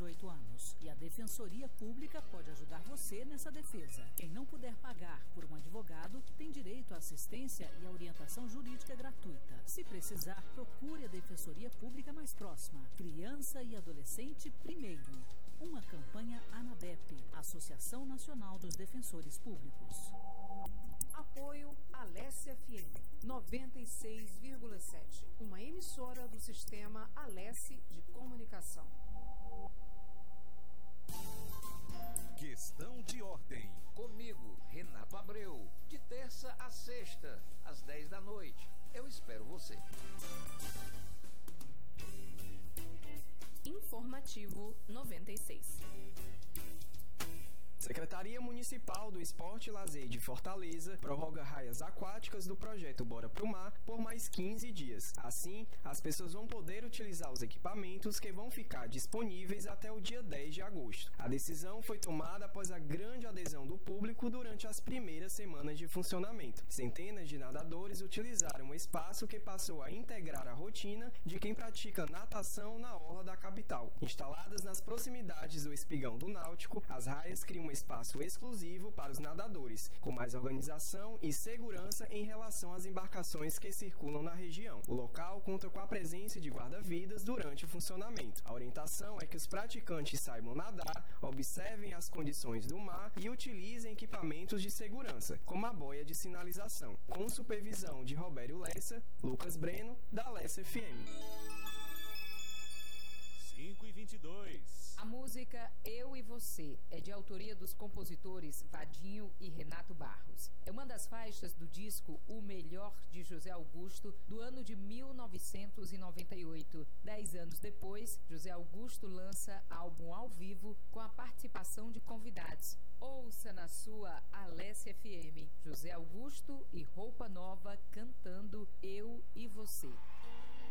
18 anos. E a Defensoria Pública pode ajudar você nessa defesa. Quem não puder pagar por um advogado tem direito à assistência e à orientação jurídica gratuita. Se precisar, procure a Defensoria Pública mais próxima. Criança e adolescente primeiro. Uma campanha ANADEP, Associação Nacional dos Defensores Públicos. Apoio Alesse FM 96,7, uma emissora do sistema Alesse de Comunicação. Questão de ordem. Comigo, Renato Abreu, de terça a sexta, às 10 da noite. Eu espero você. Informativo 96. Secretaria Municipal do Esporte e Lazer de Fortaleza prorroga raias aquáticas do projeto Bora Pro Mar por mais 15 dias. Assim, as pessoas vão poder utilizar os equipamentos que vão ficar disponíveis até o dia 10 de agosto. A decisão foi tomada após a grande adesão do público durante as primeiras semanas de funcionamento. Centenas de nadadores utilizaram o espaço que passou a integrar a rotina de quem pratica natação na orla da capital. Instaladas nas proximidades do espigão do Náutico, as raias criam um espaço exclusivo para os nadadores, com mais organização e segurança em relação às embarcações que circulam na região. O local conta com a presença de guarda-vidas durante o funcionamento. A orientação é que os praticantes saibam nadar, observem as condições do mar e utilizem equipamentos de segurança, como a boia de sinalização. Com supervisão de Robério Lessa, Lucas Breno, da Alesse FM. 5h22. A música Eu e Você é de autoria dos compositores Vadinho e Renato Barros. É uma das faixas do disco O Melhor de José Augusto, do ano de 1998. 10 anos depois, José Augusto lança álbum ao vivo com a participação de convidados. Ouça na sua Alesse FM, José Augusto e Roupa Nova cantando Eu e Você.